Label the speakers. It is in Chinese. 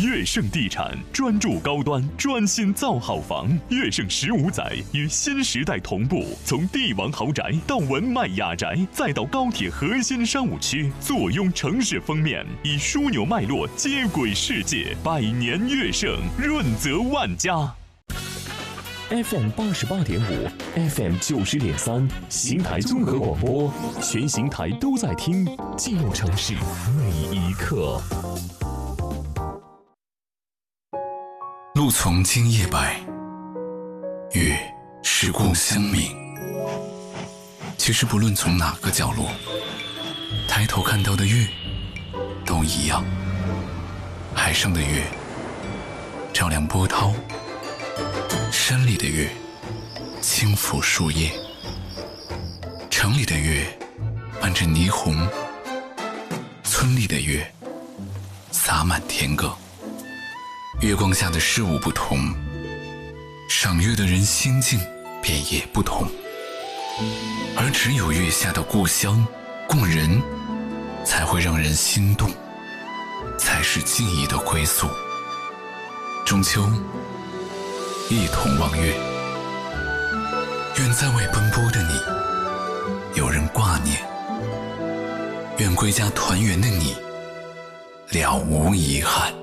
Speaker 1: 悦盛地产专注高端，专心造好房。悦盛15载与新时代同步，从帝王豪宅到文脉雅宅，再到高铁核心商务区，坐拥城市封面，以枢纽脉络接轨世界。百年悦盛，润泽万家。FM 88.5 ，FM 90.3，邢台综合广播，全邢台都在听，记录城市每一刻。
Speaker 2: 路从今夜白，月是故乡明。其实不论从哪个角落，抬头看到的月都一样。海上的月照亮波涛，山里的月轻抚树叶，城里的月伴着霓虹，村里的月洒满田埂。月光下的事物不同，赏月的人心境便也不同。而只有月下的故乡故人，才会让人心动，才是记忆的归宿。中秋一同望月，愿在外奔波的你有人挂念，愿归家团圆的你了无遗憾。